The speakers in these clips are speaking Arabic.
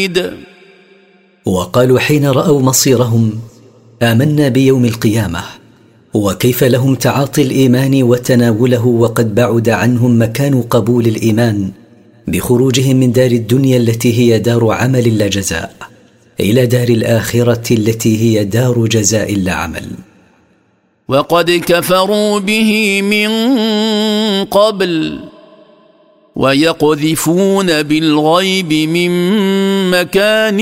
وقالوا حين رأوا مصيرهم: آمنا بيوم القيامة. وكيف لهم تعاطي الإيمان وتناوله وقد بعد عنهم مكان قبول الإيمان بخروجهم من دار الدنيا التي هي دار عمل لا جزاء إلى دار الآخرة التي هي دار جزاء لا عمل. وقد كفروا به من قبل ويقذفون بالغيب من مكان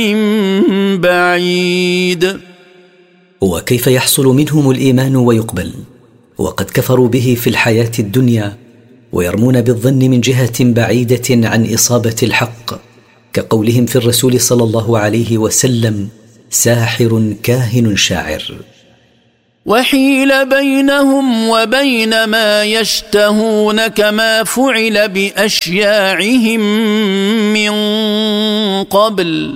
بعيد. وكيف يحصل منهم الإيمان ويقبل وقد كفروا به في الحياة الدنيا ويرمون بالظن من جهة بعيدة عن إصابة الحق، كقولهم في الرسول صلى الله عليه وسلم: ساحر كاهن شاعر. وحيل بينهم وبين ما يشتهون كما فعل بأشياعهم من قبل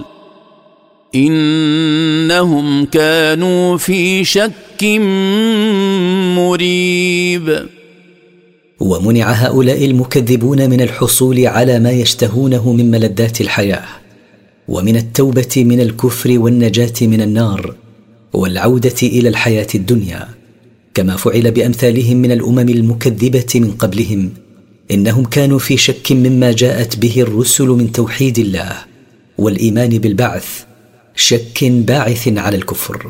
إنهم كانوا في شك مريب. ومنع هؤلاء المكذبون من الحصول على ما يشتهونه من ملذات الحياة ومن التوبة من الكفر والنجاة من النار والعودة إلى الحياة الدنيا، كما فعل بأمثالهم من الأمم المكذبة من قبلهم. إنهم كانوا في شك مما جاءت به الرسل من توحيد الله والإيمان بالبعث، شك باعث على الكفر.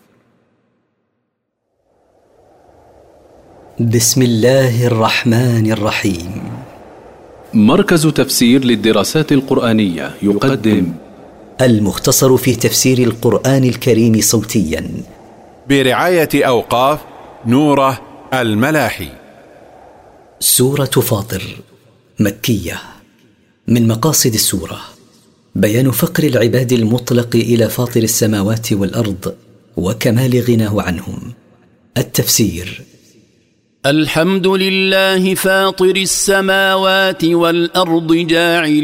بسم الله الرحمن الرحيم. مركز تفسير للدراسات القرآنية يقدم المختصر في تفسير القرآن الكريم صوتيا برعاية أوقاف نوره الملاحي. سورة فاطر مكية. من مقاصد السورة بيان فقر العباد المطلق إلى فاطر السماوات والأرض وكمال غناه عنهم. التفسير: الحمد لله فاطر السماوات والأرض جاعل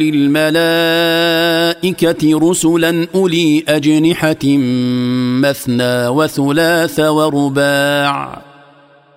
الملائكة رسلا أولي أجنحة مثنى وثلاث ورباع